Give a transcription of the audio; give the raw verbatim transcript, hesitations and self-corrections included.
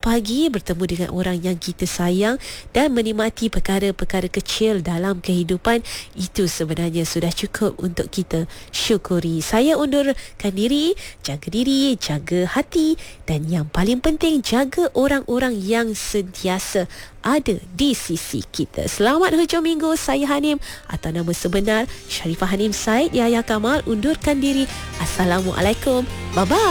pagi bertemu dengan orang yang kita sayang dan menikmati perkara-perkara kecil dalam kehidupan, itu sebenarnya sudah cukup untuk kita syukuri. Saya undurkan diri, jaga diri, jaga hati, dan yang paling penting, jaga orang-orang yang sentiasa ada di sisi kita. Selamat hujung minggu. Saya Hanim, atau nama sebenar Sharifah Hanim Said Yahya Kamal, undurkan diri. Assalamualaikum. Bye-bye.